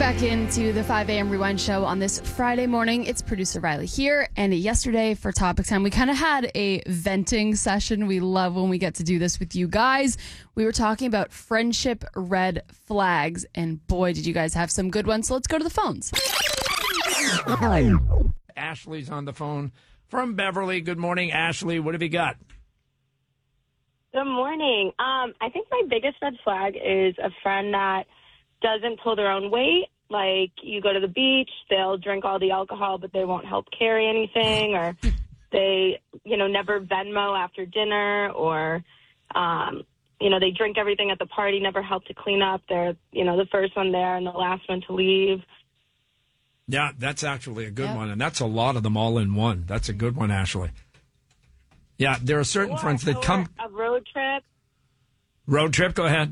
back into the 5 a.m. Rewind show on this Friday morning. It's producer Riley here. And yesterday for Topic Time, we kind of had a venting session. We love when we get to do this with you guys. We were talking about friendship red flags. And boy, did you guys have some good ones. So let's go to the phones. Ashley's on the phone from Beverly. Good morning, Ashley. What have you got? Good morning. I think my biggest red flag is a friend that doesn't pull their own weight. Like, you go to the beach, they'll drink all the alcohol, but they won't help carry anything, or they, never Venmo after dinner, or, they drink everything at the party, never help to clean up. They're, the first one there and the last one to leave. Yeah, that's actually a good one, and that's a lot of them all in one. That's a good one, Ashley. Yeah, there are certain friends that come... A road trip. Road trip, go ahead.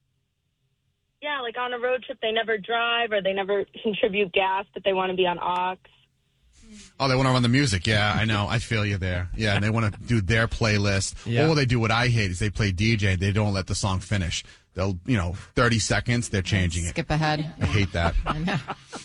Yeah, like on a road trip, they never drive or they never contribute gas, but they want to be on aux. Oh, they want to run the music. Yeah, I know. I feel you there. Yeah, and they want to do their playlist. Yeah. Or they do what I hate is they play DJ. They don't let the song finish. They'll, 30 seconds, they're changing it. Skip ahead. I hate that. I know.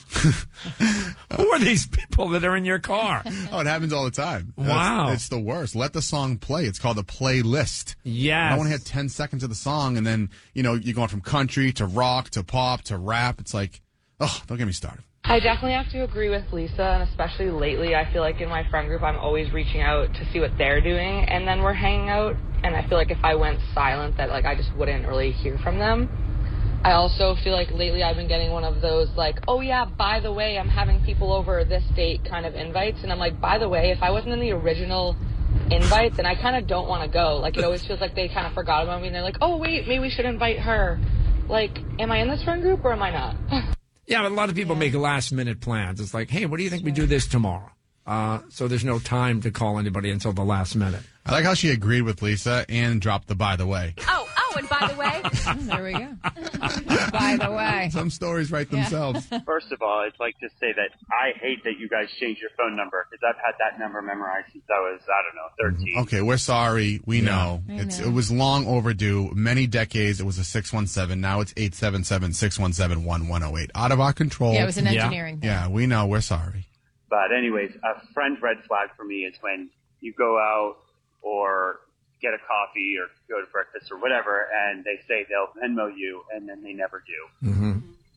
Who are these people that are in your car? Oh, it happens all the time. Wow. It's the worst. Let the song play. It's called a playlist. Yes. I want to hit 10 seconds of the song, and then, you're going from country to rock to pop to rap. It's like, oh, don't get me started. I definitely have to agree with Lisa, and especially lately, I feel like in my friend group, I'm always reaching out to see what they're doing, and then we're hanging out, and I feel like if I went silent, that I just wouldn't really hear from them. I also feel like lately I've been getting one of those oh yeah, by the way, I'm having people over this date kind of invites, and I'm like, by the way, if I wasn't in the original invite, then I kind of don't want to go. It always feels like they kind of forgot about me, and they're like, oh wait, maybe we should invite her. Am I in this friend group or am I not? Yeah, but a lot of people make last-minute plans. It's like, hey, what do you think we do this tomorrow? So there's no time to call anybody until the last minute. I like how she agreed with Lisa and dropped the by the way. Oh, and by the way. There we go. By the way. Some stories write themselves. First of all, I'd like to say that I hate that you guys changed your phone number because I've had that number memorized since I was, 13. Okay, we're sorry. We know. It was long overdue. Many decades. It was a 617. Now it's 877-617-1108. Out of our control. Yeah, it was an engineering thing. Yeah, we know. We're sorry. But anyways, a friend red flag for me is when you go out or get a coffee or go to breakfast or whatever, and they say they'll Venmo you, and then they never do. Mm-hmm.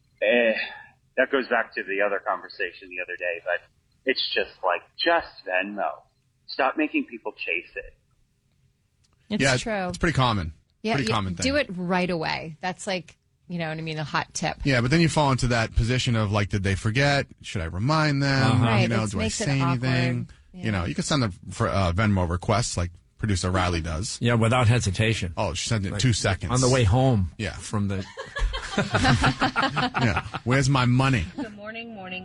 That goes back to the other conversation the other day, but it's just Venmo. Stop making people chase it. It's true. It's pretty common. Yeah, pretty common thing. Do it right away. That's you know what I mean, a hot tip. Yeah, but then you fall into that position of did they forget? Should I remind them? Right, Do I say anything? Yeah. You can send the Venmo requests like producer Riley does. Yeah, without hesitation. Oh, she sent it in 2 seconds. On the way home. Yeah. From the... Yeah. Where's my money? Good morning.